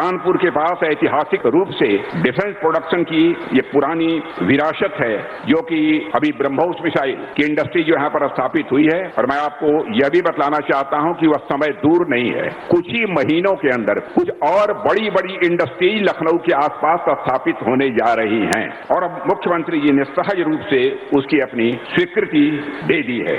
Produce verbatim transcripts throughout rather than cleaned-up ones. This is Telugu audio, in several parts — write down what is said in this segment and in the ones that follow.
कानपुर के पास ऐतिहासिक रूप से डिफेंस प्रोडक्शन की ये पुरानी विरासत है, जो कि अभी ब्रह्मोस मिसाइल की इंडस्ट्री जो यहाँ पर स्थापित हुई है। और मैं आपको यह भी बतलाना चाहता हूँ कि वह समय दूर नहीं है, कुछ ही महीनों के अंदर कुछ और बड़ी बड़ी इंडस्ट्री लखनऊ के आसपास स्थापित होने जा रही हैं और अब मुख्यमंत्री जी ने सहज रूप से उसकी अपनी स्वीकृति दे दी है।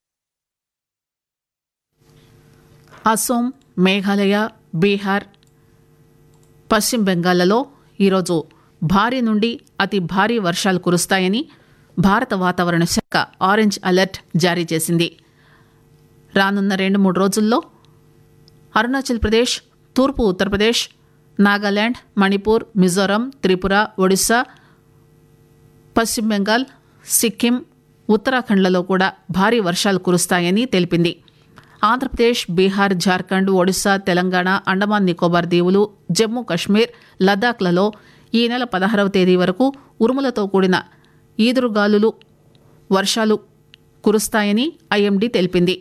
అసోం, మేఘాలయ, బీహార్, పశ్చిమ బెంగాల్లో ఈరోజు భారీ నుండి అతి భారీ వర్షాలు కురుస్తాయని భారత వాతావరణ శాఖ ఆరెంజ్ అలర్ట్ జారీ చేసింది. రానున్న రెండు మూడు రోజుల్లో అరుణాచల్ ప్రదేశ్, తూర్పు ఉత్తరప్రదేశ్, నాగాలాండ్, మణిపూర్, మిజోరం, త్రిపుర, ఒడిశా, పశ్చిమ బెంగాల్, సిక్కిం, ఉత్తరాఖండ్లలో కూడా భారీ వర్షాలు కురుస్తాయని తెలిపింది. ఆంధ్రప్రదేశ్, బీహార్, జార్ఖండ్, ఒడిశా, తెలంగాణ, అండమాన్ నికోబార్ దీవులు, జమ్మూ కశ్మీర్, లద్దాఖ్లలో ఈ నెల పదహారవ తేదీ వరకు ఉరుములతో కూడిన ఈదురుగాలులు వర్షాలు కురుస్తాయని ఐఎండీ తెలిపింది.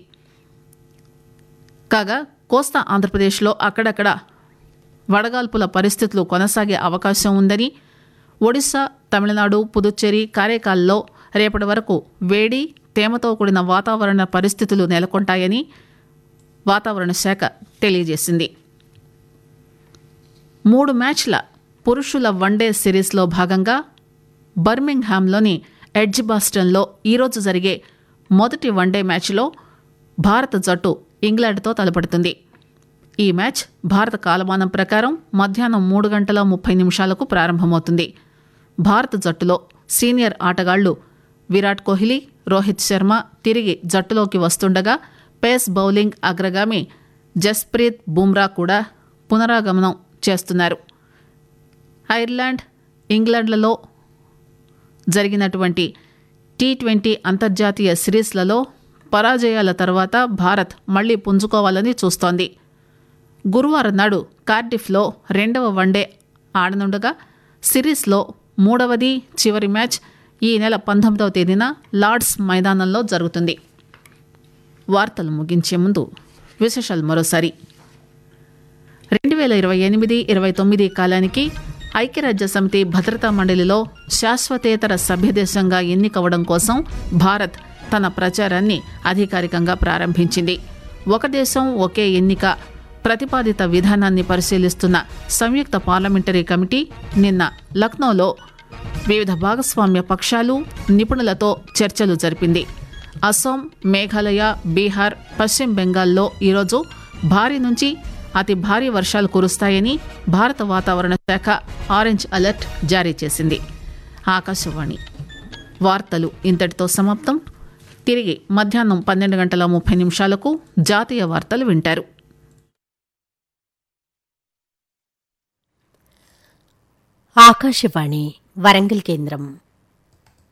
కాగా కోస్తా ఆంధ్రప్రదేశ్లో అక్కడక్కడ వడగాల్పుల పరిస్థితులు కొనసాగే అవకాశం ఉందని, ఒడిశా, తమిళనాడు, పుదుచ్చేరి, కారైకాల్లో రేపటి వరకు వేడి, తేమతో కూడిన వాతావరణ పరిస్థితులు నెలకొంటాయని వాతావరణ శాఖ తెలియజేసింది. మూడు మ్యాచ్ల పురుషుల వన్డే సిరీస్లో భాగంగా బర్మింగ్హామ్లోని ఎడ్జిబాస్టన్లో ఈరోజు జరిగే మొదటి వన్డే మ్యాచ్లో భారత జట్టు ఇంగ్లాండ్తో తలపడుతుంది. ఈ మ్యాచ్ భారత కాలమానం ప్రకారం మధ్యాహ్నం మూడు గంటల ముప్పై నిమిషాలకు ప్రారంభమవుతుంది. భారత జట్టులో సీనియర్ ఆటగాళ్లు విరాట్ కోహ్లీ, రోహిత్ శర్మ తిరిగి జట్టులోకి వస్తుండగా పేస్ బౌలింగ్ అగ్రగామి జస్ప్రీత్ బుమ్రా కూడా పునరాగమనం చేస్తున్నారు. ఐర్లాండ్, ఇంగ్లాండ్లలో జరిగినటువంటి టీ ట్వంటీ అంతర్జాతీయ సిరీస్లలో పరాజయాల తర్వాత భారత్ మళ్లీ పుంజుకోవాలని చూస్తోంది. గురువారం నాడు కార్డిఫ్లో రెండవ వన్డే ఆడనుండగా సిరీస్లో మూడవది, చివరి మ్యాచ్ ఈ నెల పంతొమ్మిదవ తేదీన లార్డ్స్ మైదానంలో జరుగుతుంది. వార్తలు ముగించే ముందు విశేషాలు మరోసారి. రెండు వేల ఇరవై ఎనిమిది ఇరవై తొమ్మిది కాలానికి ఐక్యరాజ్య సమితి భద్రతా మండలిలో శాశ్వతేతర సభ్యదేశంగా ఎన్నికవడం కోసం భారత్ తన ప్రచారాన్ని అధికారికంగా ప్రారంభించింది. ఒక దేశం ఒకే ఎన్నిక ప్రతిపాదిత విధానాన్ని పరిశీలిస్తున్న సంయుక్త పార్లమెంటరీ కమిటీ నిన్న లక్నోలో వివిధ భాగస్వామ్య పక్షాలు, నిపుణులతో చర్చలు జరిపింది. అసోం, మేఘాలయ, బీహార్, పశ్చిమ బెంగాల్లో ఈరోజు భారీ నుంచి అతి భారీ వర్షాలు కురుస్తాయని భారత వాతావరణ శాఖ ఆరెంజ్ అలర్ట్ జారీ చేసింది. ఆకాశవాణి వార్తలు ఇంతటితో సమాప్తం. తిరిగి మధ్యాహ్నం పన్నెండు గంటల ముప్పై నిమిషాలకు జాతీయ వార్తలు వింటారు. ఆకాశవాణి వరంగల్ కేంద్రం.